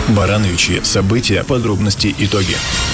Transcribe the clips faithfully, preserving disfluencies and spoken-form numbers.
Барановичи. События, подробности, итоги.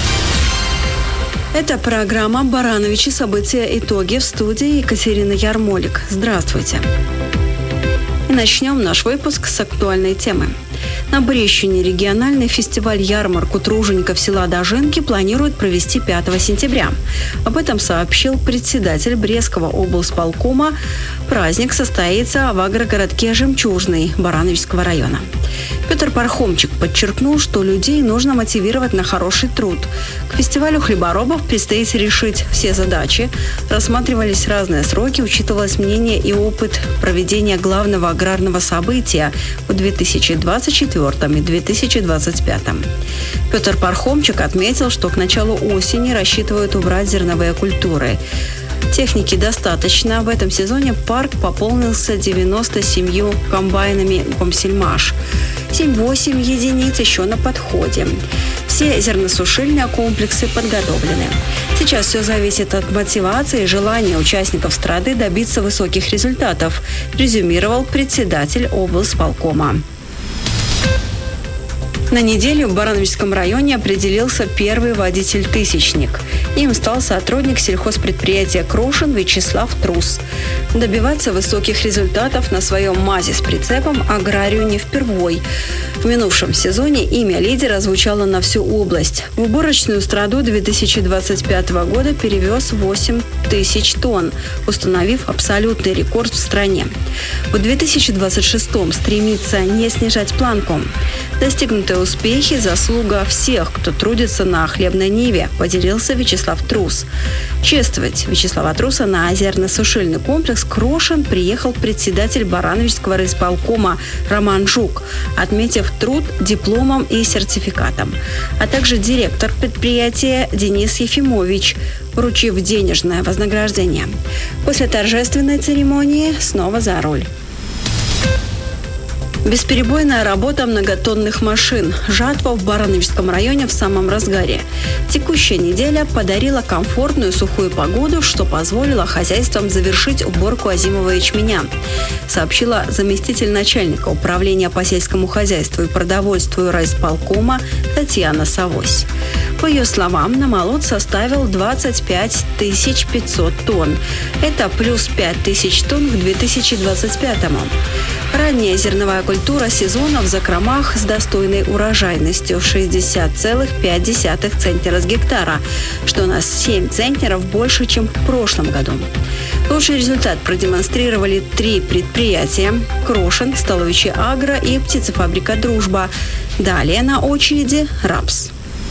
Это программа «Барановичи. События. Итоги», в студии Екатерина Ярмолик. Здравствуйте. И начнем наш выпуск с актуальной темы. На Брещине региональный фестиваль-ярмарку тружеников села Дожинки планируют провести пятого сентября. Об этом сообщил председатель Брестского облсполкома. Праздник состоится в агрогородке Жемчужный Барановичского района. Петр Пархомчик подчеркнул, что людей нужно мотивировать на хороший труд. К фестивалю хлеборобов предстоит решить все задачи. Рассматривались разные сроки, учитывалось мнение и опыт проведения главного аграрного события в две тысячи двадцать четвёртом и две тысячи двадцать пятом. Петр Пархомчик отметил, что к началу осени рассчитывают убрать зерновые культуры. Техники достаточно. В этом сезоне парк пополнился девяноста семью комбайнами «Комсельмаш». семь-восемь единиц еще на подходе. Все зерносушильные комплексы подготовлены. Сейчас все зависит от мотивации и желания участников страды добиться высоких результатов, резюмировал председатель облсполкома. На неделю в Барановичском районе определился первый водитель-тысячник. Им стал сотрудник сельхозпредприятия «Крошин» Вячеслав Трус. Добиваться высоких результатов на своем МАЗе с прицепом аграрию не впервой. В минувшем сезоне имя лидера звучало на всю область. В уборочную страду две тысячи двадцать пятого года перевез восемь тысяч тонн, установив абсолютный рекорд в стране. В две тысячи двадцать шестом стремится не снижать планку. Достигнутые успехи – заслуга всех, кто трудится на хлебной ниве, поделился Вячеслав Трус. Чествовать Вячеслава Труса на зерносушильный комплекс «Крошин» приехал председатель Барановичского райисполкома Роман Жук, отметив труд дипломом и сертификатом, а также директор предприятия Денис Ефимович, вручив денежное вознаграждение. После торжественной церемонии снова за руль. Бесперебойная работа многотонных машин. Жатва в Барановичском районе в самом разгаре. Текущая неделя подарила комфортную сухую погоду, что позволило хозяйствам завершить уборку озимого ячменя, сообщила заместитель начальника управления по сельскому хозяйству и продовольствию райисполкома Татьяна Савось. По ее словам, намолот составил двадцать пять тысяч пятьсот тонн. Это плюс пять тысяч тонн к две тысячи двадцать пятому. Ранняя зерновая культура сезона в закромах с достойной урожайностью шестьдесят целых пять десятых центнера с гектара, что на семь центнеров больше, чем в прошлом году. Лучший результат продемонстрировали три предприятия – «Крошин», «Столовичи Агро» и птицефабрика «Дружба». Далее на очереди «Рапс».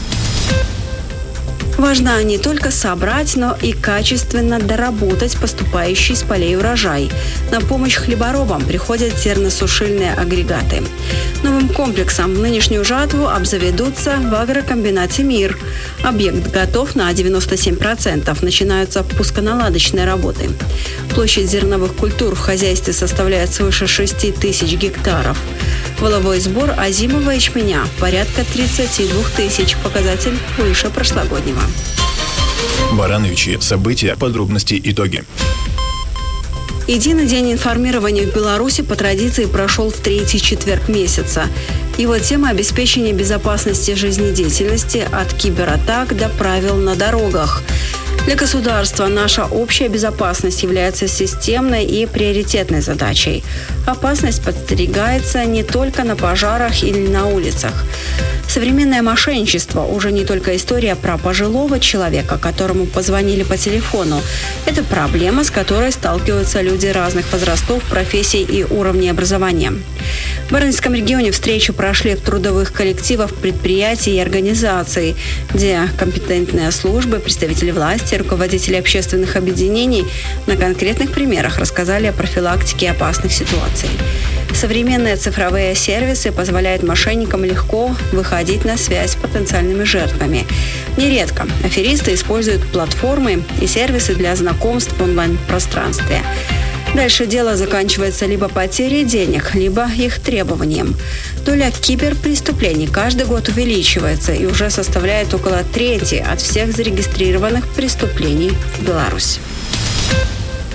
Важно не только собрать, но и качественно доработать поступающий с полей урожай. На помощь хлеборобам приходят зерносушильные агрегаты. Новым комплексом в нынешнюю жатву обзаведутся в агрокомбинате «Мир». Объект готов на девяносто семь процентов. Начинаются пусконаладочные работы. Площадь зерновых культур в хозяйстве составляет свыше шести тысяч гектаров. Воловой сбор озимого ячменя – порядка тридцати двух тысяч, показатель выше прошлогоднего. Барановичи. События, подробности, итоги. Единый день информирования в Беларуси по традиции прошел в третий четверг месяца. Его тема – обеспечение безопасности жизнедеятельности от кибератак до правил на дорогах. Для государства наша общая безопасность является системной и приоритетной задачей. Опасность подстерегается не только на пожарах или на улицах. Современное мошенничество уже не только история про пожилого человека, которому позвонили по телефону. Это проблема, с которой сталкиваются люди разных возрастов, профессий и уровней образования. В Барановичском регионе встречи прошли в трудовых коллективах предприятий и организаций, где компетентные службы, представители власти, руководители общественных объединений на конкретных примерах рассказали о профилактике опасных ситуаций. Современные цифровые сервисы позволяют мошенникам легко выходить на связь с потенциальными жертвами. Нередко аферисты используют платформы и сервисы для знакомств в онлайн-пространстве. Дальше дело заканчивается либо потерей денег, либо их требованием. Доля киберпреступлений каждый год увеличивается и уже составляет около трети от всех зарегистрированных преступлений в Беларуси.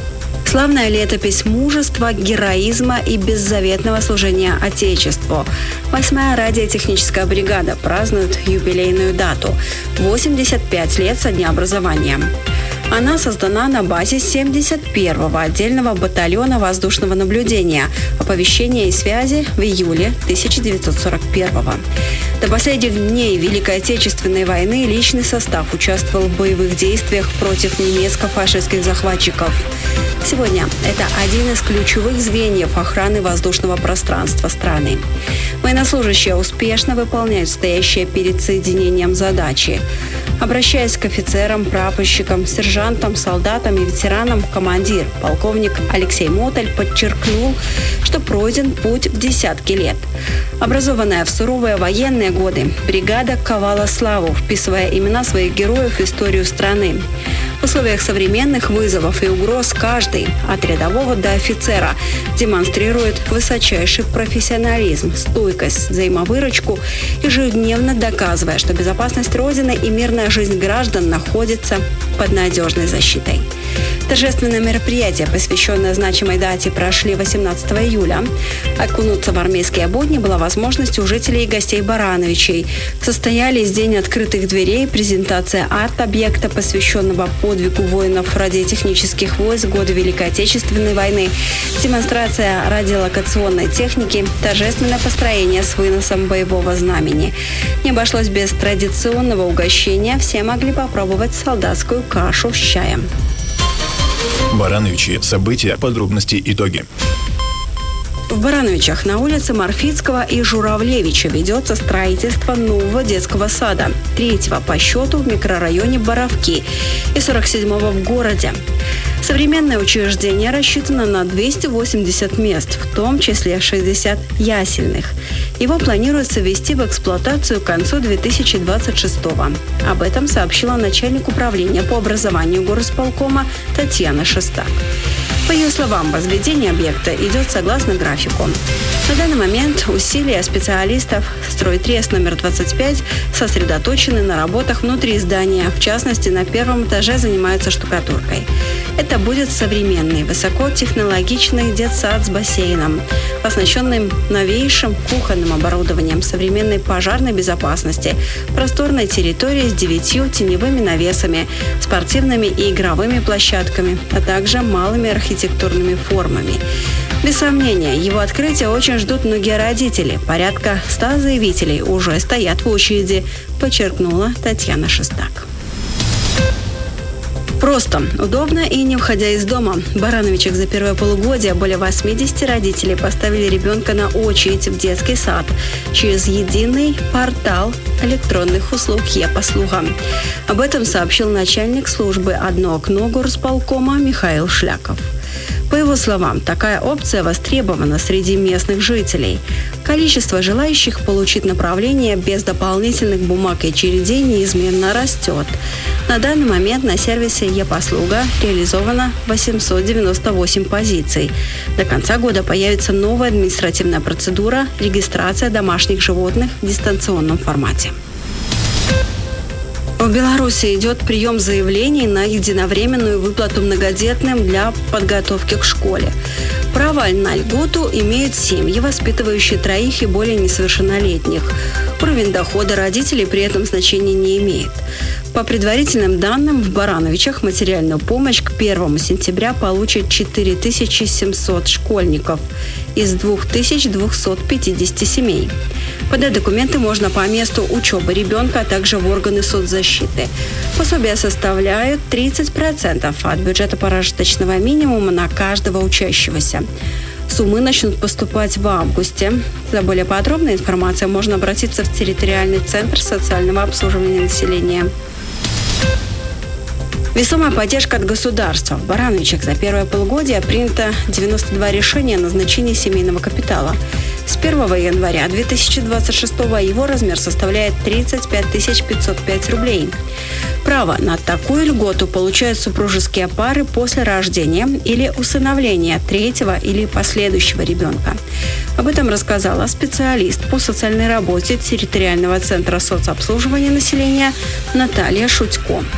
Славная летопись мужества, героизма и беззаветного служения Отечеству. Восьмая радиотехническая бригада празднует юбилейную дату – восемьдесят пять лет со дня образования. Она создана на базе семьдесят первого отдельного батальона воздушного наблюдения, оповещения и связи в июле тысяча девятьсот сорок первого. До последних дней Великой Отечественной войны личный состав участвовал в боевых действиях против немецко-фашистских захватчиков. Сегодня это один из ключевых звеньев охраны воздушного пространства страны. Военнослужащие успешно выполняют стоящие перед соединением задачи. Обращаясь к офицерам, прапорщикам, сержантам, солдатам и ветеранам, командир, полковник Алексей Моталь подчеркнул, что пройден путь в десятки лет. Образованная в суровые военные годы, бригада ковала славу, вписывая имена своих героев в историю страны. В условиях современных вызовов и угроз каждый, от рядового до офицера, демонстрирует высочайший профессионализм, стойкость, взаимовыручку, ежедневно доказывая, что безопасность Родины и мирная жизнь граждан находятся под надежной защитой. Торжественное мероприятие, посвященное значимой дате, прошли восемнадцатого июля. Окунуться в армейские будни была возможность у жителей и гостей Барановичей. Состоялись день открытых дверей, презентация арт-объекта, посвященного подвигу воинов радиотехнических войск в годы Великой Отечественной войны, демонстрация радиолокационной техники, торжественное построение с выносом боевого знамени. Не обошлось без традиционного угощения. Все могли попробовать солдатскую кашу с чаем. Барановичи. События, подробности, итоги. В Барановичах на улице Морфицкого и Журавлевича ведется строительство нового детского сада, третьего по счету в микрорайоне Боровки и сорок седьмого в городе. Современное учреждение рассчитано на двести восемьдесят мест, в том числе шестьдесят ясельных. Его планируется ввести в эксплуатацию к концу две тысячи двадцать шестого. Об этом сообщила начальник управления по образованию горосполкома Татьяна Шестак. По ее словам, возведение объекта идет согласно графику. На данный момент усилия специалистов «Стройтрест номер двадцать пять» сосредоточены на работах внутри здания. В частности, на первом этаже занимаются штукатуркой. Это будет современный, высокотехнологичный детсад с бассейном, оснащенным новейшим кухонным оборудованием, современной пожарной безопасности, просторной территорией с девятью теневыми навесами, спортивными и игровыми площадками, а также малыми архитектурными формами. Без сомнения, его открытие очень ждут многие родители. Порядка ста заявителей уже стоят в очереди, подчеркнула Татьяна Шестак. Просто, удобно и не выходя из дома. В Барановичах за первое полугодие более восемьдесят родителей поставили ребенка на очередь в детский сад через единый портал электронных услуг «Е-послуга». Об этом сообщил начальник службы «Одно окно» горосполкома Михаил Шляков. По его словам, такая опция востребована среди местных жителей. Количество желающих получить направление без дополнительных бумаг и очередей неизменно растет. На данный момент на сервисе «Е-послуга» реализовано восемьсот девяносто восемь позиций. До конца года появится новая административная процедура – регистрация домашних животных в дистанционном формате. В Беларуси идет прием заявлений на единовременную выплату многодетным для подготовки к школе. Право на льготу имеют семьи, воспитывающие троих и более несовершеннолетних. Уровень дохода родителей при этом значения не имеет. По предварительным данным, в Барановичах материальную помощь к первому сентября получат четыре тысячи семьсот школьников из две тысячи двести пятьдесят семей. Подать документы можно по месту учебы ребенка, а также в органы соцзащиты. Пособия составляют тридцать процентов от бюджета прожиточного минимума на каждого учащегося. Суммы начнут поступать в августе. За более подробной информацией можно обратиться в территориальный центр социального обслуживания населения. Весомая поддержка от государства. В Барановичах за первое полугодие принято девяносто два решения о назначении семейного капитала. С первого января две тысячи двадцать шестого его размер составляет тридцать пять тысяч пятьсот пять рублей. Право на такую льготу получают супружеские пары после рождения или усыновления третьего или последующего ребенка. Об этом рассказала специалист по социальной работе территориального центра соцобслуживания населения Наталья Шутько.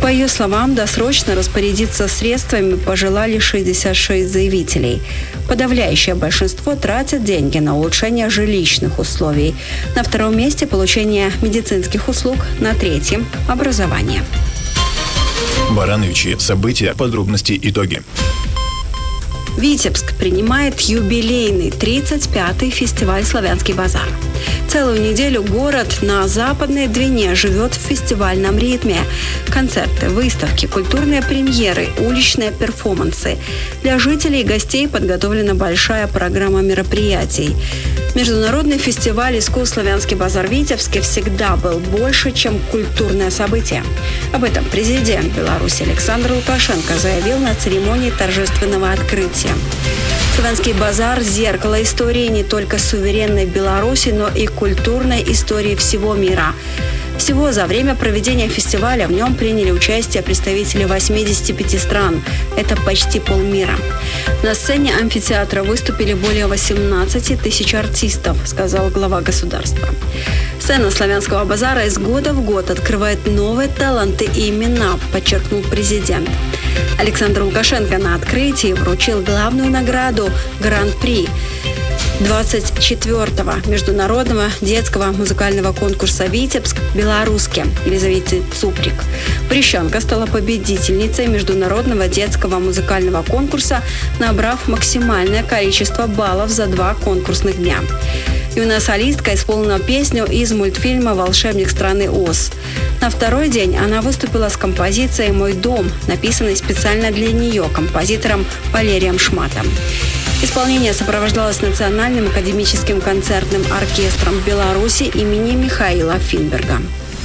По ее словам, досрочно распорядиться средствами пожелали шестьдесят шесть заявителей. Подавляющее большинство тратят деньги на улучшение жилищных условий. На втором месте получение медицинских услуг, на третьем – образование. Барановичи. События, подробности, итоги. Витебск принимает юбилейный тридцать пятый фестиваль «Славянский базар». Целую неделю город на Западной Двине живет в фестивальном ритме. Концерты, выставки, культурные премьеры, уличные перформансы. Для жителей и гостей подготовлена большая программа мероприятий. Международный фестиваль искусств «Славянский базар» в Витебске всегда был больше, чем культурное событие. Об этом президент Беларуси Александр Лукашенко заявил на церемонии торжественного открытия. Славянский базар – зеркало истории не только суверенной Беларуси, но и культурной истории всего мира. Всего за время проведения фестиваля в нем приняли участие представители восьмидесяти пяти стран. Это почти полмира. На сцене амфитеатра выступили более восемнадцати тысяч артистов, сказал глава государства. Сцена Славянского базара из года в год открывает новые таланты и имена, подчеркнул президент. Александр Лукашенко на открытии вручил главную награду «Гран-при» двадцать четвёртого международного детского музыкального конкурса «Витебск» белорусски Елизавете Цуприк. Прищенко стала победительницей международного детского музыкального конкурса, набрав максимальное количество баллов за два конкурсных дня. Юная солистка исполнила песню из мультфильма «Волшебник страны Оз». На второй день она выступила с композицией «Мой дом», написанной специально для нее композитором Валерием Шматом. Исполнение сопровождалось Национальным академическим концертным оркестром Беларуси имени Михаила Финберга.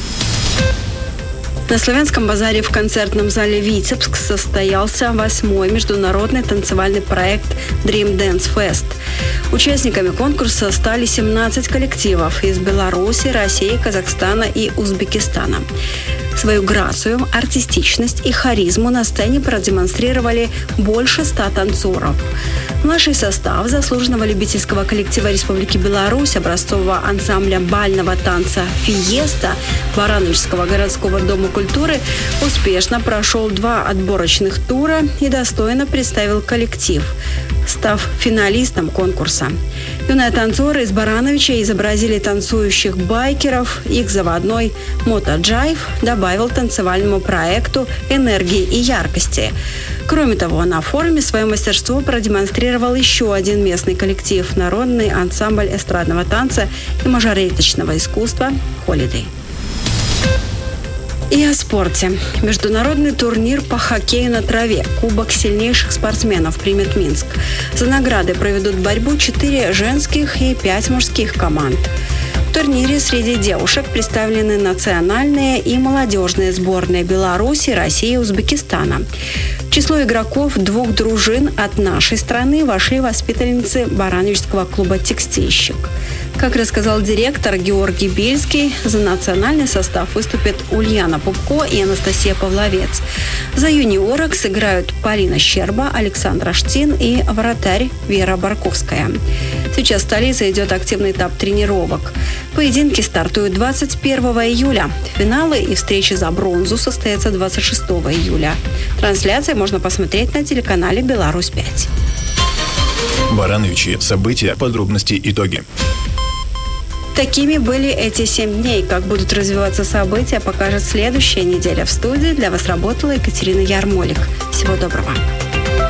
На Славянском базаре в концертном зале «Витебск» состоялся восьмой международный танцевальный проект Dream Dance Fest. Участниками конкурса стали семнадцать коллективов из Беларуси, России, Казахстана и Узбекистана. Свою грацию, артистичность и харизму на сцене продемонстрировали больше ста танцоров. Младший состав заслуженного любительского коллектива Республики Беларусь, образцового ансамбля бального танца «Фиеста» Барановичского городского дома культуры успешно прошел два отборочных тура и достойно представил коллектив, став финалистом конкурса. Юные танцоры из Барановича изобразили танцующих байкеров. Их заводной «Мотоджайв» добавил танцевальному проекту энергии и яркости. Кроме того, на форуме свое мастерство продемонстрировал еще один местный коллектив – народный ансамбль эстрадного танца и мажореточного искусства «Холидей». И о спорте. Международный турнир по хоккею на траве «Кубок сильнейших спортсменов» примет Минск. За награды проведут борьбу четыре женских и пять мужских команд. В турнире среди девушек представлены национальные и молодежные сборные Беларуси, России и Узбекистана. В число игроков двух дружин от нашей страны вошли воспитанницы Барановичского клуба «Текстильщик». Как рассказал директор Георгий Бельский, за национальный состав выступят Ульяна Пупко и Анастасия Павловец. За юниорок сыграют Полина Щерба, Александра Штин и вратарь Вера Барковская. Сейчас в столице идет активный этап тренировок. Поединки стартуют двадцать первого июля. Финалы и встречи за бронзу состоятся двадцать шестого июля. Трансляции можно посмотреть на телеканале «Беларусь пять». Барановичи. События, подробности, итоги. Такими были эти семь дней. Как будут развиваться события, покажет следующая неделя. В студии для вас работала Екатерина Ярмолик. Всего доброго.